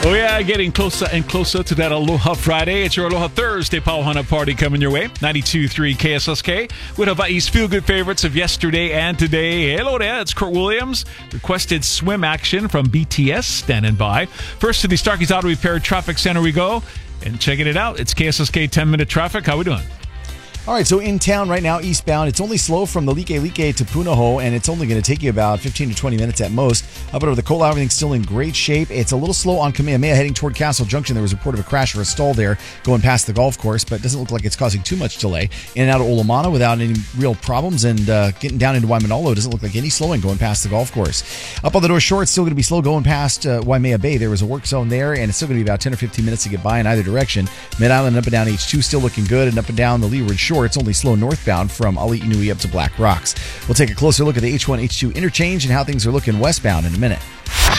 Oh yeah, getting closer and closer to that Aloha Friday. It's your Aloha Thursday Pauhana party coming your way. 92.3 KSSK with Hawaii's feel-good favorites of yesterday and today. Hello there, it's Kurt Williams. Requested swim action from BTS standing by. First to the Starkey's Auto Repair Traffic Center we go. And checking it out, it's KSSK 10-minute traffic. How we doing? All right, so in town right now, eastbound, it's only slow from the Like to Punahou, and it's only going to take you about 15 to 20 minutes at most. Up over the Kola, everything's still in great shape. It's a little slow on Kamehameha heading toward Castle Junction. There was a report of a crash or a stall there going past the golf course, but it doesn't look like it's causing too much delay. In and out of Olomana without any real problems, and getting down into Waimanalo doesn't look like any slowing going past the golf course. Up on the North Shore, it's still going to be slow going past Waimea Bay. There was a work zone there, and it's still going to be about 10 or 15 minutes to get by in either direction. Mid-Island and up and down H2 still looking good, and up and down the Leeward Shore, it's only slow northbound from Ali'i up to Black Rocks. We'll take a closer look at the H1, H2 interchange and how things are looking westbound in a minute.